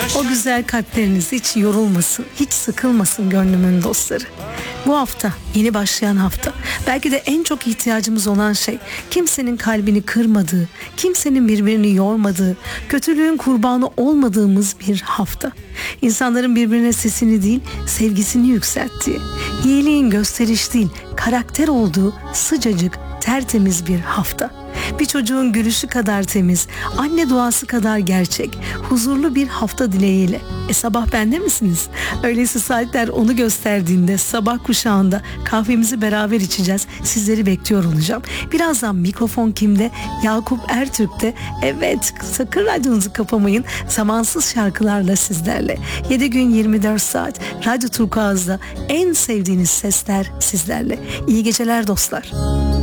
O güzel kalpleriniz hiç yorulmasın, hiç sıkılmasın gönlümün dostları. Bu hafta, yeni başlayan hafta, belki de en çok ihtiyacımız olan şey kimsenin kalbini kırmadığı, kimsenin birbirini yormadığı, kötülüğün kurbanı olmadığımız bir hafta. İnsanların birbirine sesini değil, sevgisini yükselttiği, iyiliğin gösteriş değil, karakter olduğu sıcacık, tertemiz bir hafta. Bir çocuğun gülüşü kadar temiz, anne duası kadar gerçek, huzurlu bir hafta dileğiyle. Sabah bende misiniz? Öyleyse saatler onu gösterdiğinde sabah kuşağında kahvemizi beraber içeceğiz. Sizleri bekliyor olacağım. Birazdan mikrofon kimde? Yakup Ertürk'te. Evet, sakın radyonuzu kapamayın. Zamansız şarkılarla sizlerle. 7 gün 24 saat Radyo Turkuaz'da en sevdiğiniz sesler sizlerle. İyi geceler dostlar.